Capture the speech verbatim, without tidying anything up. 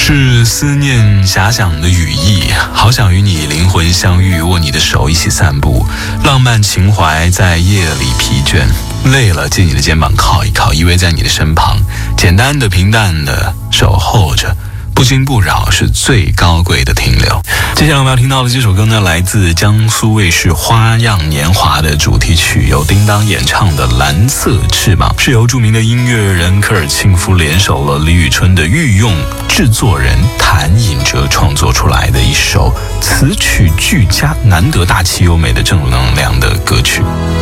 是思念遐想的语意，好想与你灵魂相遇，握你的手一起散步，浪漫情怀在夜里疲倦，累了借你的肩膀靠一靠，依偎在你的身旁，简单的平淡的守候着，不惊不扰是最高贵的停留。接下来我们要听到的这首歌呢，来自江苏卫视《花样年华》的主题曲，由叮当演唱的《蓝色翅膀》，是由著名的音乐人科尔沁夫联手了李宇春的御用制作人谭颖哲创作出来的一首词曲俱佳、难得大气优美的正能量的歌曲。